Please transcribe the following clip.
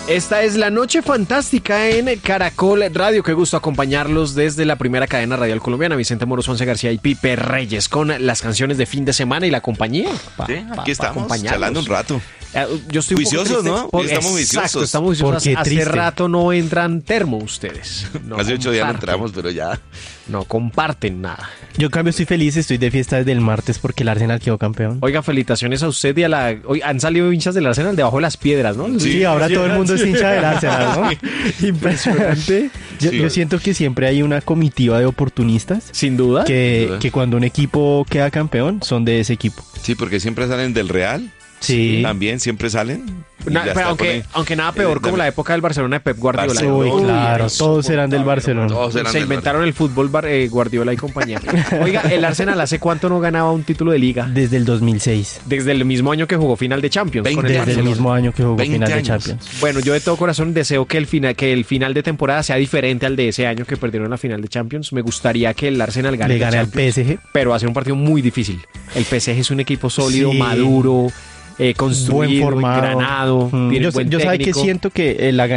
Esta es la noche fantástica en Caracol Radio. Qué gusto acompañarlos desde la primera cadena radial colombiana. Vicente Moroz, Once García y Pipe Reyes con las canciones de fin de semana y la compañía. Sí, aquí estamos charlando un rato. Yo estoy juiciosos, ¿no? Estamos juiciosos. Exacto, estamos juiciosos. Hace rato no entran termo ustedes. No hace 8 días no comparten. entramos, pero ya. No comparten nada. Yo en cambio estoy feliz, estoy de fiesta desde el martes porque el Arsenal quedó campeón. Oiga, felicitaciones a usted y a la... Hoy han salido hinchas del Arsenal debajo de las piedras, ¿no? Sí, ahora todo el mundo es hincha del Arsenal, ¿no? Impresionante. Yo siento que siempre hay una comitiva de oportunistas. Sin duda. Que cuando un equipo queda campeón, son de ese equipo. Sí, porque siempre salen del Real. Sí. También siempre salen. Pero aunque nada peor como la época del Barcelona de Pep Guardiola. Uy, claro, todos eran del Barcelona. Se inventaron el fútbol Guardiola y compañía. Oiga, el Arsenal ¿hace cuánto no ganaba un título de liga? Desde el 2006. Desde el mismo año que jugó final de Champions. Desde el mismo año que jugó final de Champions. Bueno, yo de todo corazón deseo que el final de temporada sea diferente al de ese año que perdieron la final de Champions. Me gustaría que el Arsenal gane. Le gane al PSG. Pero va a ser un partido muy difícil. El PSG es un equipo sólido, maduro, construido, buen formado. engranado. Yo sabe que siento que la